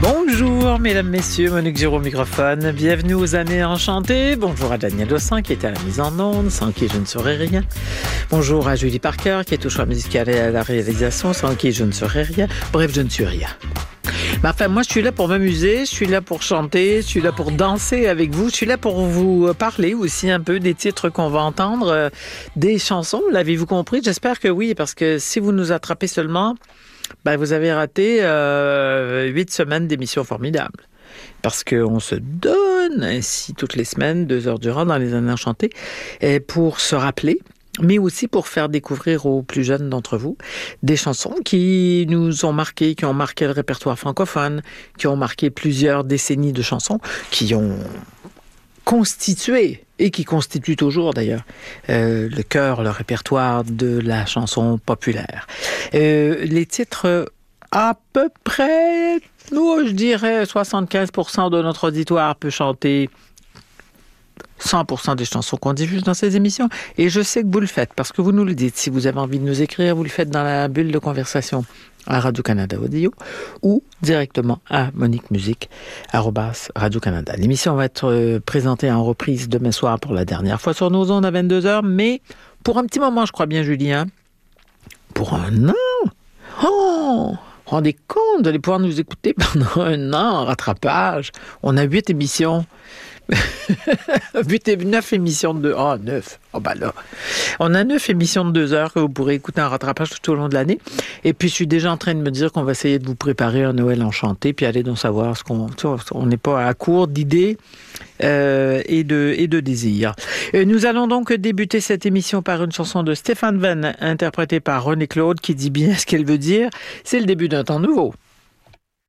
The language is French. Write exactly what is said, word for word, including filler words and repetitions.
Bonjour mesdames, messieurs, Monique Giraud au microphone. Bienvenue aux années enchantées. Bonjour à Daniel Dossin qui était à la mise en onde, sans qui je ne saurais rien. Bonjour à Julie Parker qui est au choix musical et à la réalisation, sans qui je ne saurais rien. Bref, je ne suis rien. Mais enfin, moi, je suis là pour m'amuser, je suis là pour chanter, je suis là pour danser avec vous, je suis là pour vous parler aussi un peu des titres qu'on va entendre, euh, des chansons. L'avez-vous compris? J'espère que oui, parce que si vous nous attrapez seulement, ben, vous avez raté euh, huit semaines d'émissions formidables. Parce qu'on se donne ainsi toutes les semaines, deux heures durant dans les années enchantées, pour se rappeler, mais aussi pour faire découvrir aux plus jeunes d'entre vous des chansons qui nous ont marqué, qui ont marqué le répertoire francophone, qui ont marqué plusieurs décennies de chansons, qui ont constitué, et qui constituent toujours d'ailleurs, euh, le cœur, le répertoire de la chanson populaire. Euh, les titres, à peu près, nous, je dirais soixante-quinze pour cent de notre auditoire peut chanter cent pour cent des chansons qu'on diffuse dans ces émissions. Et je sais que vous le faites, parce que vous nous le dites. Si vous avez envie de nous écrire, vous le faites dans la bulle de conversation à Radio-Canada Audio ou directement à monique musique arobase radio-canada. L'émission va être euh, présentée en reprise demain soir pour la dernière fois sur nos ondes à vingt-deux heures, mais pour un petit moment, je crois bien, Julien, pour un an. Oh! Rendez compte, vous allez pouvoir nous écouter pendant un an en rattrapage. On a huit émissions. huit et neuf émissions de deux. Ah, oh, neuf. Oh, ben là. On a neuf émissions de deux heures que vous pourrez écouter en rattrapage tout au long de l'année. Et puis, je suis déjà en train de me dire qu'on va essayer de vous préparer un Noël enchanté, puis aller donc savoir ce qu'on, tu vois, on n'est pas à court d'idées, euh, et de, et de désirs. Et nous allons donc débuter cette émission par une chanson de Stéphane Venn, interprétée par René Claude, qui dit bien ce qu'elle veut dire. C'est le début d'un temps nouveau.